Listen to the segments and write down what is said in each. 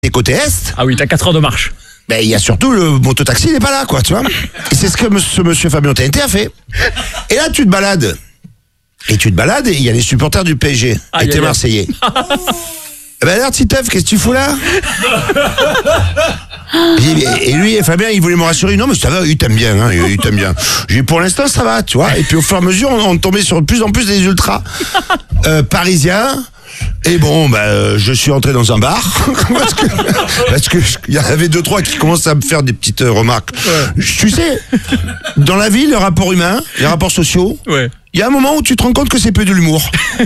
t'es côté Est. Ah oui, t'as 4 heures de marche. Ben, il y a surtout le mototaxi, il n'est pas là, quoi, tu vois. Et c'est ce que ce monsieur Fabien TNT a fait. Et là, tu te balades. Et il y a les supporters du PSG. Et t'es Marseillais. Eh ben alors, Titeuf, qu'est-ce que tu fous là? Et lui, Fabien, il voulait me rassurer. Non, mais ça va, il t'aime bien, hein, il t'aime bien. J'ai dit, pour l'instant, ça va, tu vois. Et puis, au fur et à mesure, on tombait sur de plus en plus des ultras parisiens. Et bon, je suis entré dans un bar parce que il y en avait 2-3 qui commencent à me faire des petites remarques. Ouais. Tu sais, dans la vie, les rapports humains, les rapports sociaux, il y a un moment où tu te rends compte que c'est peu de l'humour.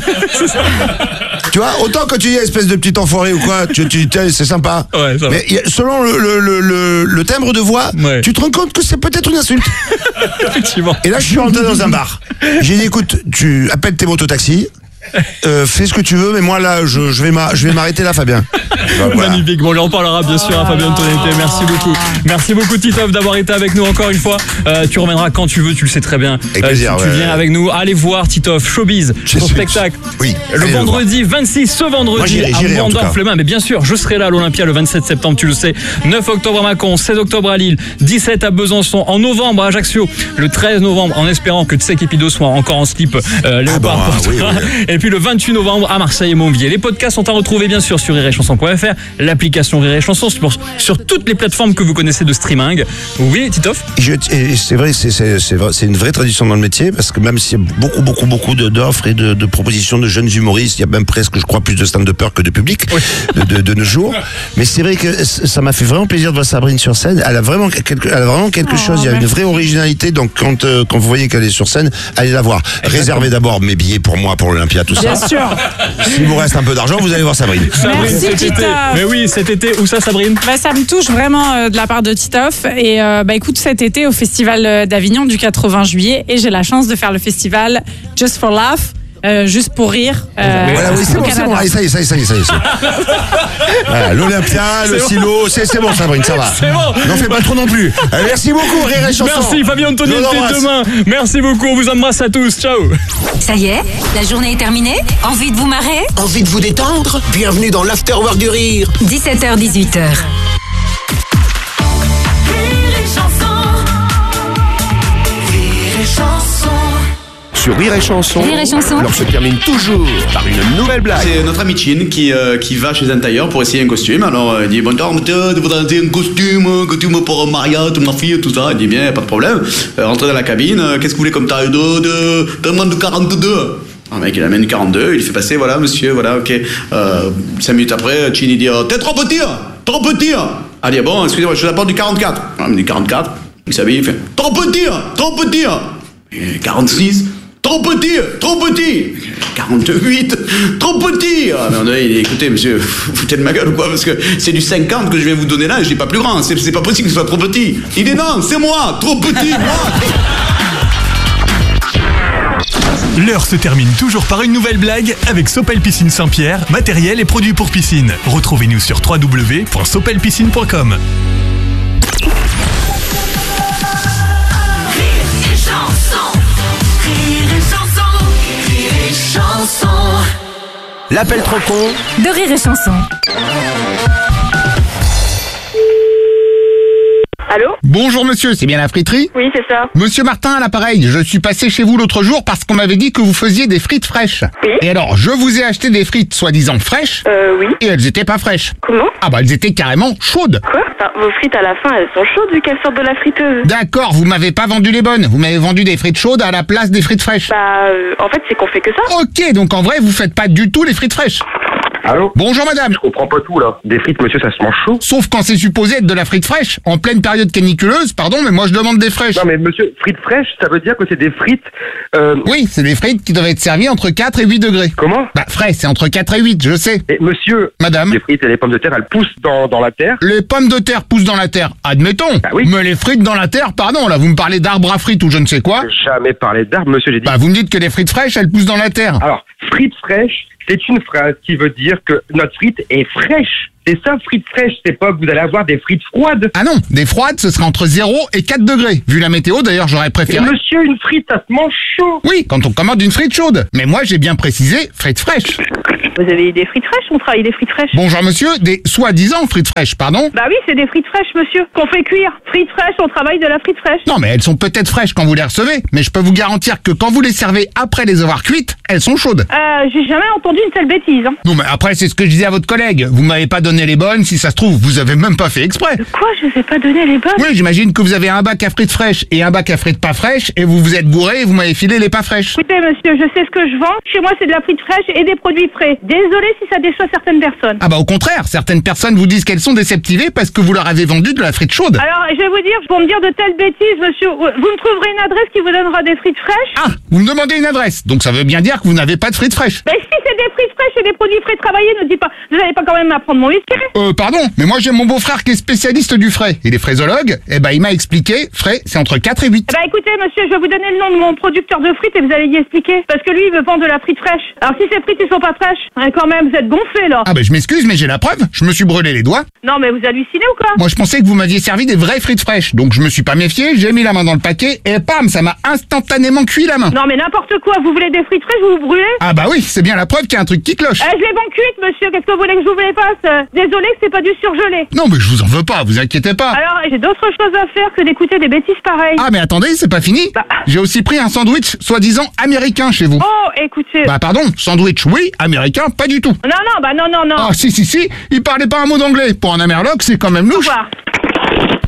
Tu vois, autant quand tu dis espèce de petit enfoiré ou quoi, tu dis c'est sympa. Ouais, ça mais selon le timbre de voix, tu te rends compte que c'est peut-être une insulte. Effectivement. Et là, je suis rentré dans un bar. J'ai dit, écoute, tu appelles tes mototaxis. Fais ce que tu veux, mais moi là, je vais m'arrêter là, Fabien. Voilà. Magnifique. Bon, on lui en parlera bien sûr à Fabien TNT. Merci beaucoup. Merci beaucoup, Titeuf, d'avoir été avec nous encore une fois. Tu reviendras quand tu veux, tu le sais très bien. Avec plaisir, tu viens avec nous. Allez voir Titeuf, Showbiz, son spectacle. Oui. Le vendredi 26, ce vendredi, à Mondorf-les-Mains. Mais bien sûr, je serai là à l'Olympia le 27 septembre, tu le sais. 9 octobre à Mâcon, 16 octobre à Lille, 17 à Besançon, en novembre à Ajaccio, le 13 novembre, en espérant que Tsekipido soit encore en slip léopard. Oui. Et puis le 28 novembre à Marseille et Montvilliers. Les podcasts sont à retrouver bien sûr sur rireetchanson.fr, l'application Rire et Chanson, sur toutes les plateformes que vous connaissez de streaming. Oui, Titeuf. Et c'est vrai, c'est une vraie tradition dans le métier, parce que même s'il y a beaucoup d'offres et de propositions de jeunes humoristes, il y a même presque, je crois, plus de stand-uppers que de public de nos jours. Mais c'est vrai que ça m'a fait vraiment plaisir de voir Sabrine sur scène. Elle a vraiment quelque chose. Il y a une vraie originalité. Donc quand vous voyez qu'elle est sur scène, allez la voir. Réservez d'abord mes billets pour moi, pour l'Olympia, tout ça. Bien sûr. S'il vous reste un peu d'argent, vous allez voir Sabrine. Merci, cet été. Mais oui, cet été, où ça, Sabrine? Ça me touche vraiment de la part de Titeuf. Et écoute, cet été au Festival d'Avignon du 80 juillet, et j'ai la chance de faire le festival Just for Laugh. Juste pour rire. Voilà, oui, c'est bon. Ça y est. Voilà, l'Olympia, le silo, c'est bon, Sabrine, ça va. C'est bon. N'en fais pas trop non plus. Merci beaucoup, Rire et Chanson. Merci, Fabien TNT, demain. Merci beaucoup, on vous embrasse à tous. Ciao. Ça y est, la journée est terminée. Envie de vous marrer? Envie de vous détendre? Bienvenue dans l'Afterwork du Rire. 17h, 18h. Sur Rire et Chanson, l'on se termine toujours par une nouvelle blague. C'est notre ami Chin qui va chez un tailleur pour essayer un costume. Alors il dit, bon, tu voudrais un costume pour Maria, toute ma fille, tout ça. Il dit, bien, pas de problème. Rentrez dans la cabine, qu'est-ce que vous voulez comme taille? Donne-moi de 42. Le mec il amène du 42, il fait passer, voilà monsieur, voilà, ok. 5 minutes après, Chin il dit, t'es trop petit. Ah, il dit, bon, excusez-moi, je vous apporte du 44. Il me dit 44, il s'habille, il fait, trop petit. Et 46. Trop petit 48, trop petit. Ah, mais on a dit, écoutez, monsieur, vous foutez de ma gueule ou quoi? Parce que c'est du 50 que je viens vous donner là, et je dis pas plus grand, c'est pas possible que ce soit trop petit. Il dit non, c'est moi, trop petit, moi. L'heure se termine toujours par une nouvelle blague avec Sopel Piscine Saint-Pierre, matériel et produits pour piscine. Retrouvez-nous sur www.sopelpiscine.com. L'appel trop con de Rire et Chanson. Allô? Bonjour monsieur, c'est bien la friterie? Oui, c'est ça. Monsieur Martin à l'appareil, je suis passé chez vous l'autre jour parce qu'on m'avait dit que vous faisiez des frites fraîches. Oui. Et alors, je vous ai acheté des frites soi-disant fraîches. Oui. Et elles étaient pas fraîches. Comment? Ah bah elles étaient carrément chaudes. Quoi? Enfin, vos frites à la fin, elles sont chaudes vu qu'elles sortent de la friteuse. D'accord, vous m'avez pas vendu les bonnes. Vous m'avez vendu des frites chaudes à la place des frites fraîches. En fait, c'est qu'on fait que ça. Ok, donc en vrai, vous faites pas du tout les frites fraîches. Allô? Bonjour madame. Je comprends pas tout là. Des frites, monsieur, ça se mange chaud? Sauf quand c'est supposé être de la frite fraîche. En pleine période caniculeuse, pardon, mais moi je demande des fraîches. Non mais monsieur, frites fraîches, ça veut dire que c'est des frites... Oui, c'est des frites qui doivent être servies entre 4 et 8 degrés. Comment? Bah frais, c'est entre 4 et 8, je sais. Et monsieur... Madame? Les frites et les pommes de terre, elles poussent dans la terre? Les pommes de terre poussent dans la terre, admettons. Bah oui. Mais les frites dans la terre, pardon, là vous me parlez d'arbres à frites ou je ne sais quoi. J'ai jamais parlé d'arbres, monsieur, j'ai dit... Bah vous me dites que les frites fraîches, elles poussent dans la terre. Alors, frites fraîches, c'est une phrase qui veut dire que notre frite est fraîche. C'est ça, frites fraîches. C'est pas que vous allez avoir des frites froides. Ah non, des froides, ce sera entre 0 et 4 degrés. Vu la météo, d'ailleurs, j'aurais préféré... Mais monsieur, une frite, ça se mange chaud. Oui, quand on commande une frite chaude. Mais moi, j'ai bien précisé frites fraîches. Vous avez des frites fraîches? On travaille des frites fraîches. Bonjour monsieur, des soi-disant frites fraîches, pardon? Bah oui, c'est des frites fraîches, monsieur, qu'on fait cuire. Frites fraîches, on travaille de la frite fraîche. Non, mais elles sont peut-être fraîches quand vous les recevez, mais je peux vous garantir que quand vous les servez après les avoir cuites, elles sont chaudes. J'ai jamais entendu une telle bêtise. Hein. Non, mais après, c'est ce que je disais à votre collègue. Vous m'avez pas donné les bonnes, si ça se trouve, vous avez même pas fait exprès. De quoi? Je vous ai pas donné les bonnes? Oui, j'imagine que vous avez un bac à frites fraîches et un bac à frites pas fraîches, et vous vous êtes bourré et vous m'avez filé les pas fraîches. Écoutez, monsieur, je sais ce que je vends. Chez moi, c'est de la frite fraîche et des produits frais. Désolé si ça déçoit certaines personnes. Ah bah au contraire, certaines personnes vous disent qu'elles sont déceptivées parce que vous leur avez vendu de la frite chaude. Alors, je vais vous dire, pour me dire de telles bêtises, monsieur, vous me trouverez une adresse qui vous donnera des frites fraîches? Ah, vous me demandez une adresse, donc ça veut bien dire que vous n'avez pas de frites fraîches. Ben si c'est des frites fraîches et des produits frais travaillés, ne dis pas, vous n'allez pas quand même m'apprendre mon whisky? Pardon, mais moi j'ai mon beau-frère qui est spécialiste du frais. Il est fraisologue, et ben il m'a expliqué, frais c'est entre 4 et 8. Bah écoutez monsieur, je vais vous donner le nom de mon producteur de frites et vous allez y expliquer. Parce que lui il veut vendre de la frite fraîche. Alors si ces frites ils sont pas fraîches, quand même vous êtes gonflés là. Ah ben je m'excuse mais j'ai la preuve, je me suis brûlé les doigts. Non mais vous hallucinez ou quoi? Moi je pensais que vous m'aviez servi des vraies frites fraîches, donc je me suis pas méfié, j'ai mis la main dans le paquet et pam, ça m'a instantanément cuit la main. Non mais n'importe quoi, vous voulez des frites fraîches, vous vous brûlez? Ah bah oui, c'est bien la preuve qu'il y a un truc qui cloche. Je les vends cuites monsieur, qu'est-ce que vous voulez que je vous les fasse? Désolé que c'est pas du surgelé. Non mais je vous en veux pas, vous inquiétez pas. Alors j'ai d'autres choses à faire que d'écouter des bêtises pareilles. Ah mais attendez, c'est pas fini. J'ai aussi pris un sandwich soi-disant américain chez vous. Oh écoutez. Bah pardon, sandwich oui, américain pas du tout. Non, non. Ah si, il parlait pas un mot d'anglais. Pour un Amerloc, c'est quand même louche. Au revoir.